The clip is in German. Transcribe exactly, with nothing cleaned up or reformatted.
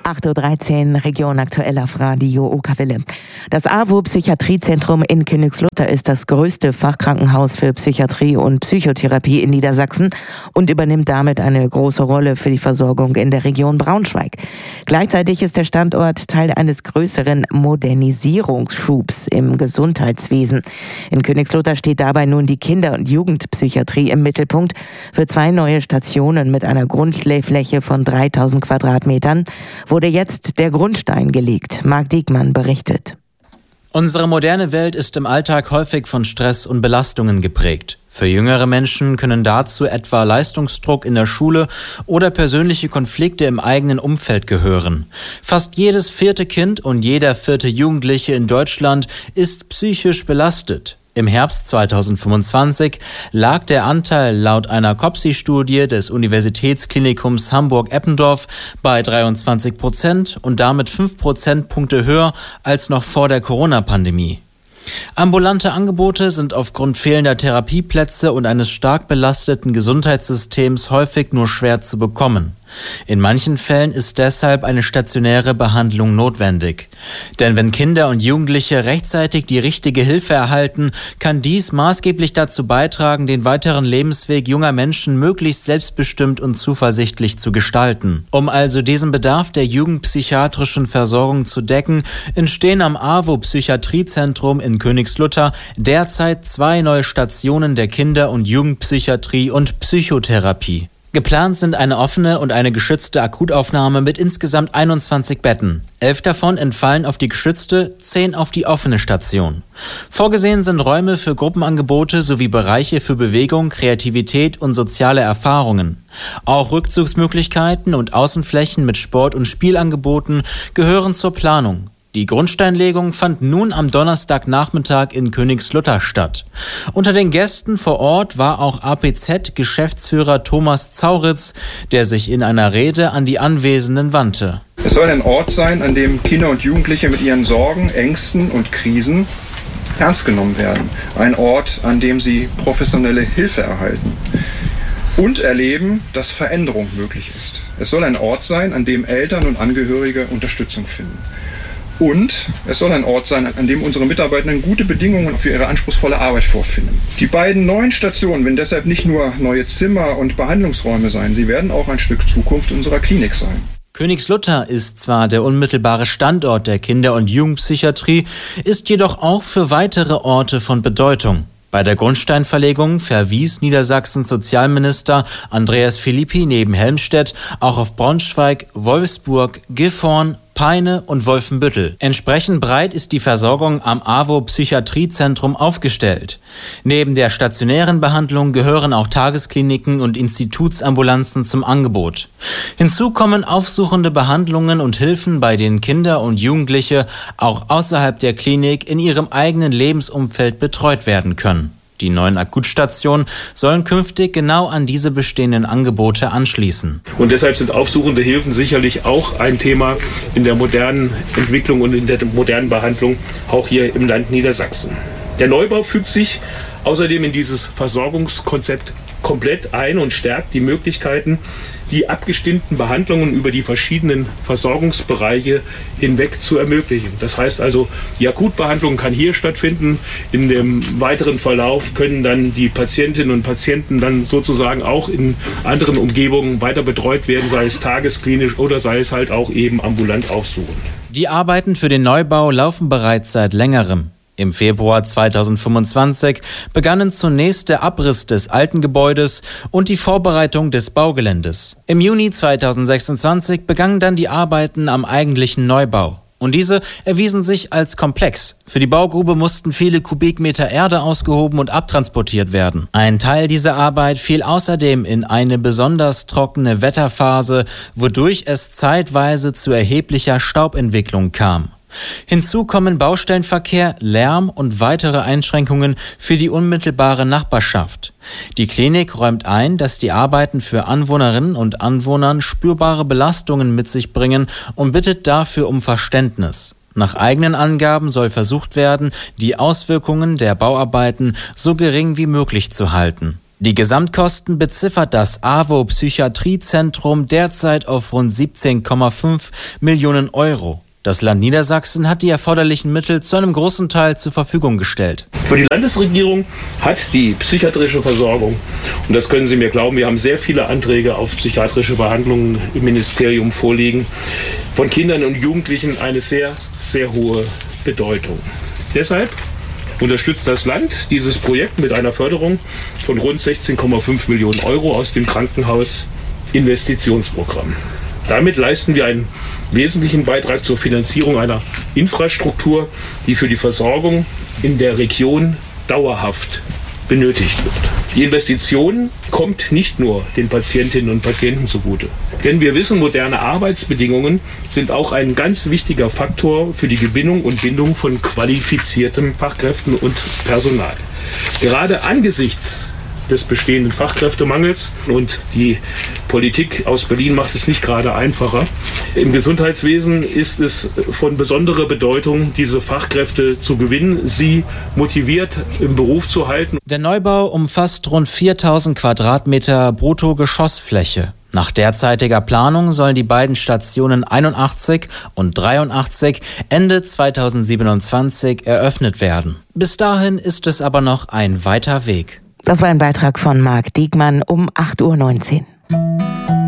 acht Uhr dreizehn, Region aktuell auf Radio Okawelle. Das A W O-Psychiatriezentrum in Königslutter ist das größte Fachkrankenhaus für Psychiatrie und Psychotherapie in Niedersachsen und übernimmt damit eine große Rolle für die Versorgung in der Region Braunschweig. Gleichzeitig ist der Standort Teil eines größeren Modernisierungsschubs im Gesundheitswesen. In Königslutter steht dabei nun die Kinder- und Jugendpsychiatrie im Mittelpunkt für zwei neue Stationen mit einer Grundfläche von dreitausend Quadratmetern. Wurde jetzt der Grundstein gelegt. Marc Diekmann berichtet. Unsere moderne Welt ist im Alltag häufig von Stress und Belastungen geprägt. Für jüngere Menschen können dazu etwa Leistungsdruck in der Schule oder persönliche Konflikte im eigenen Umfeld gehören. Fast jedes vierte Kind und jeder vierte Jugendliche in Deutschland ist psychisch belastet. Im Herbst zweitausendfünfundzwanzig lag der Anteil laut einer COPSI-Studie des Universitätsklinikums Hamburg-Eppendorf bei dreiundzwanzig Prozent und damit fünf Prozentpunkte höher als noch vor der Corona-Pandemie. Ambulante Angebote sind aufgrund fehlender Therapieplätze und eines stark belasteten Gesundheitssystems häufig nur schwer zu bekommen. In manchen Fällen ist deshalb eine stationäre Behandlung notwendig. Denn wenn Kinder und Jugendliche rechtzeitig die richtige Hilfe erhalten, kann dies maßgeblich dazu beitragen, den weiteren Lebensweg junger Menschen möglichst selbstbestimmt und zuversichtlich zu gestalten. Um also diesen Bedarf der jugendpsychiatrischen Versorgung zu decken, entstehen am A W O-Psychiatriezentrum in Königslutter derzeit zwei neue Stationen der Kinder- und Jugendpsychiatrie und Psychotherapie. Geplant sind eine offene und eine geschützte Akutaufnahme mit insgesamt einundzwanzig Betten. Elf davon entfallen auf die geschützte, zehn auf die offene Station. Vorgesehen sind Räume für Gruppenangebote sowie Bereiche für Bewegung, Kreativität und soziale Erfahrungen. Auch Rückzugsmöglichkeiten und Außenflächen mit Sport- und Spielangeboten gehören zur Planung. Die Grundsteinlegung fand nun am Donnerstagnachmittag in Königslutter statt. Unter den Gästen vor Ort war auch A P Z-Geschäftsführer Thomas Zauritz, der sich in einer Rede an die Anwesenden wandte. Es soll ein Ort sein, an dem Kinder und Jugendliche mit ihren Sorgen, Ängsten und Krisen ernst genommen werden. Ein Ort, an dem sie professionelle Hilfe erhalten und erleben, dass Veränderung möglich ist. Es soll ein Ort sein, an dem Eltern und Angehörige Unterstützung finden. Und es soll ein Ort sein, an dem unsere Mitarbeitenden gute Bedingungen für ihre anspruchsvolle Arbeit vorfinden. Die beiden neuen Stationen werden deshalb nicht nur neue Zimmer und Behandlungsräume sein, sie werden auch ein Stück Zukunft unserer Klinik sein. Königslutter ist zwar der unmittelbare Standort der Kinder- und Jugendpsychiatrie, ist jedoch auch für weitere Orte von Bedeutung. Bei der Grundsteinverlegung verwies Niedersachsens Sozialminister Andreas Philippi neben Helmstedt auch auf Braunschweig, Wolfsburg, Gifhorn, Peine und Wolfenbüttel. Entsprechend breit ist die Versorgung am A W O-Psychiatriezentrum aufgestellt. Neben der stationären Behandlung gehören auch Tageskliniken und Institutsambulanzen zum Angebot. Hinzu kommen aufsuchende Behandlungen und Hilfen, bei denen Kinder und Jugendliche auch außerhalb der Klinik in ihrem eigenen Lebensumfeld betreut werden können. Die neuen Akutstationen sollen künftig genau an diese bestehenden Angebote anschließen. Und deshalb sind aufsuchende Hilfen sicherlich auch ein Thema in der modernen Entwicklung und in der modernen Behandlung, auch hier im Land Niedersachsen. Der Neubau fügt sich außerdem in dieses Versorgungskonzept komplett ein und stärkt die Möglichkeiten, die abgestimmten Behandlungen über die verschiedenen Versorgungsbereiche hinweg zu ermöglichen. Das heißt also, die Akutbehandlung kann hier stattfinden. In dem weiteren Verlauf können dann die Patientinnen und Patienten dann sozusagen auch in anderen Umgebungen weiter betreut werden, sei es tagesklinisch oder sei es halt auch eben ambulant aufsuchen. Die Arbeiten für den Neubau laufen bereits seit längerem. Im Februar zweitausendfünfundzwanzig begannen zunächst der Abriss des alten Gebäudes und die Vorbereitung des Baugeländes. Im Juni zweitausendsechsundzwanzig begannen dann die Arbeiten am eigentlichen Neubau. Und diese erwiesen sich als komplex. Für die Baugrube mussten viele Kubikmeter Erde ausgehoben und abtransportiert werden. Ein Teil dieser Arbeit fiel außerdem in eine besonders trockene Wetterphase, wodurch es zeitweise zu erheblicher Staubentwicklung kam. Hinzu kommen Baustellenverkehr, Lärm und weitere Einschränkungen für die unmittelbare Nachbarschaft. Die Klinik räumt ein, dass die Arbeiten für Anwohnerinnen und Anwohnern spürbare Belastungen mit sich bringen und bittet dafür um Verständnis. Nach eigenen Angaben soll versucht werden, die Auswirkungen der Bauarbeiten so gering wie möglich zu halten. Die Gesamtkosten beziffert das AWO Psychiatriezentrum derzeit auf rund siebzehn Komma fünf Millionen Euro. Das Land Niedersachsen hat die erforderlichen Mittel zu einem großen Teil zur Verfügung gestellt. Für die Landesregierung hat die psychiatrische Versorgung, und das können Sie mir glauben, wir haben sehr viele Anträge auf psychiatrische Behandlungen im Ministerium vorliegen, von Kindern und Jugendlichen eine sehr, sehr hohe Bedeutung. Deshalb unterstützt das Land dieses Projekt mit einer Förderung von rund sechzehn Komma fünf Millionen Euro aus dem Krankenhausinvestitionsprogramm. Damit leisten wir einen wesentlichen Beitrag zur Finanzierung einer Infrastruktur, die für die Versorgung in der Region dauerhaft benötigt wird. Die Investition kommt nicht nur den Patientinnen und Patienten zugute. Denn wir wissen, moderne Arbeitsbedingungen sind auch ein ganz wichtiger Faktor für die Gewinnung und Bindung von qualifizierten Fachkräften und Personal. Gerade angesichts des bestehenden Fachkräftemangels, und die Politik aus Berlin macht es nicht gerade einfacher. Im Gesundheitswesen ist es von besonderer Bedeutung, diese Fachkräfte zu gewinnen, sie motiviert im Beruf zu halten. Der Neubau umfasst rund viertausend Quadratmeter Brutto-Geschossfläche. Nach derzeitiger Planung sollen die beiden Stationen einundachtzig und dreiundachtzig Ende zweitausendsiebenundzwanzig eröffnet werden. Bis dahin ist es aber noch ein weiter Weg. Das war ein Beitrag von Marc Diekmann um acht Uhr neunzehn.